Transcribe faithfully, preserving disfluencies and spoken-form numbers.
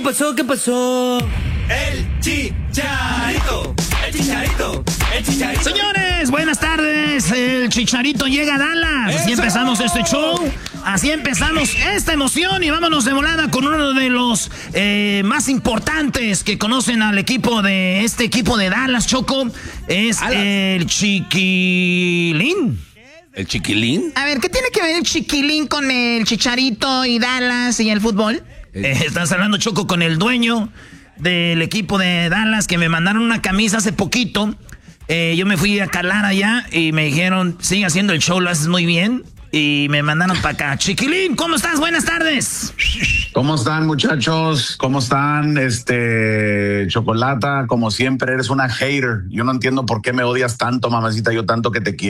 pasó? ¿Qué pasó? El Chicharito, el Chicharito, el Chicharito. Señores, buenas tardes. El Chicharito llega a Dallas. Así empezamos este show. Así empezamos esta emoción y vámonos de volada con uno de los eh, más importantes que conocen al equipo de este equipo de Dallas, Choco. Es Alas. el Chiquilín. ¿El Chiquilín? A ver, ¿qué tiene que ver el Chiquilín con el Chicharito y Dallas y el fútbol? Eh, estás hablando, Choco, con el dueño del equipo de Dallas que me mandaron una camisa hace poquito. Eh, yo me fui a calar allá y me dijeron, sigue haciendo el show, lo haces muy bien. Y me mandaron para acá. Chiquilín, ¿cómo estás? Buenas tardes. ¿Cómo están, muchachos? ¿Cómo están? Este, Chocolata, como siempre, eres una hater. Yo no entiendo por qué me odias tanto, mamacita, yo tanto que te quiero.